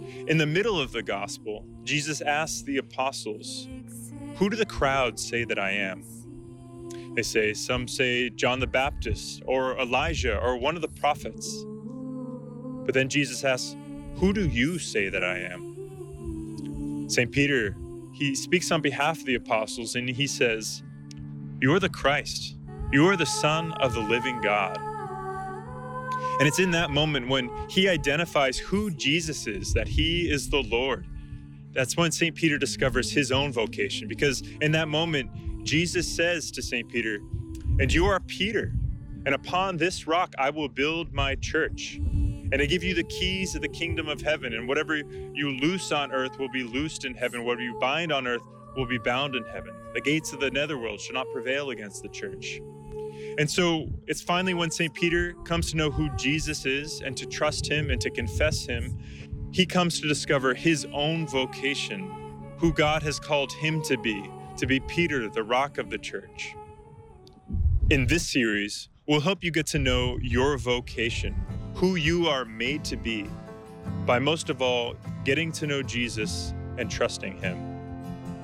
In the middle of the gospel, Jesus asks the apostles, "Who do the crowds say that I am?" Some say John the Baptist or Elijah or one of the prophets. But then Jesus asks, "Who do you say that I am?" St. Peter, he speaks on behalf of the apostles and he says, "You are the Christ. You are the Son of the living God." And it's in that moment when he identifies who Jesus is, that he is the Lord. That's when St. Peter discovers his own vocation, because in that moment, Jesus says to St. Peter, "And you are Peter, and upon this rock I will build my church. And I give you the keys of the kingdom of heaven, and whatever you loose on earth will be loosed in heaven. Whatever you bind on earth will be bound in heaven. The gates of the netherworld shall not prevail against the church." And so it's finally when St. Peter comes to know who Jesus is and to trust him and to confess him, he comes to discover his own vocation, who God has called him to be Peter, the rock of the church. In this series, we'll help you get to know your vocation, who you are made to be, by most of all, getting to know Jesus and trusting him.